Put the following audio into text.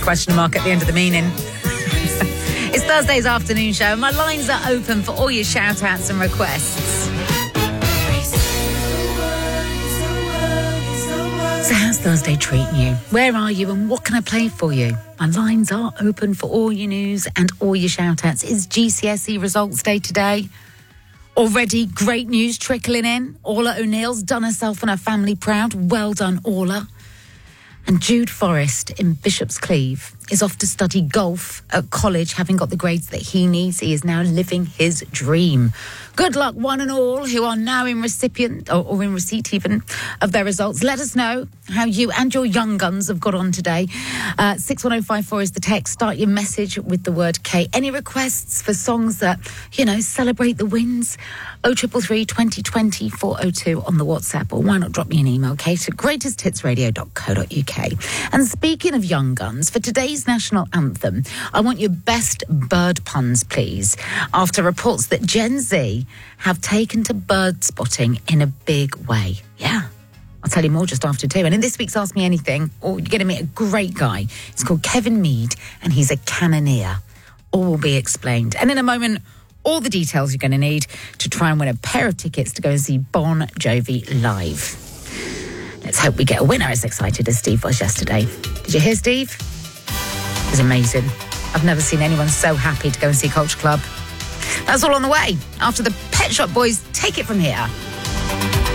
Question mark at the end of the meaning. It's Thursday's afternoon show. My lines are open for all your shout-outs and requests. So how's Thursday treating you? Where are you and what can I play for you? My lines are open for all your news and all your shout-outs. It's GCSE results day today. Already great news trickling in. Orla O'Neill's done herself and her family proud. Well done, Orla. And Jude Forrest in Bishop's Cleeve is off to study golf at college, having got the grades that he needs. He is now living his dream. Good luck, one and all, who are now in receipt even of their results. Let us know how you and your young guns have got on today. 61054 is the text. Start your message with the word K. Any requests for songs that, celebrate the wins? 0333 2020 402 on the WhatsApp, or why not drop me an email, Kate, at greatesthitsradio.co.uk. And speaking of young guns, for today's national anthem, I want your best bird puns, please, after reports that Gen Z have taken to bird spotting in a big way. Yeah. I'll tell you more just after 2. And in this week's Ask Me Anything, you're going to meet a great guy. He's called Kevin Mead, and he's a cannoneer. All will be explained. And in a moment, all the details you're going to need to try and win a pair of tickets to go and see Bon Jovi live. Let's hope we get a winner as excited as Steve was yesterday. Did you hear Steve? It was amazing. I've never seen anyone so happy to go and see Culture Club. That's all on the way after the Pet Shop Boys take it from here.